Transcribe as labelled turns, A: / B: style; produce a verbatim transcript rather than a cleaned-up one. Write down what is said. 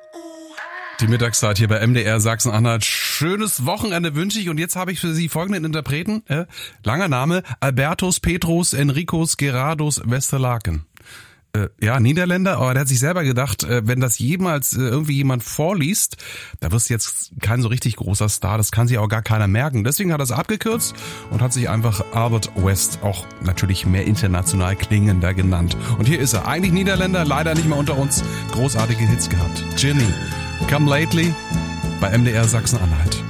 A: Die Mittagszeit hier bei M D R Sachsen-Anhalt. Schönes Wochenende wünsche ich und jetzt habe ich für Sie folgenden Interpreten. Äh, langer Name, Albertus Petrus Enricus Gerardus Westerlaken. Äh, ja, Niederländer, aber der hat sich selber gedacht, äh, wenn das jemals äh, irgendwie jemand vorliest, da wirst du jetzt kein so richtig großer Star, das kann sich auch gar keiner merken. Deswegen hat er es abgekürzt und hat sich einfach Albert West, auch natürlich mehr international klingender genannt. Und hier ist er, eigentlich Niederländer, leider nicht mehr unter uns, großartige Hits gehabt. Ginny, Come Lately bei M D R Sachsen-Anhalt.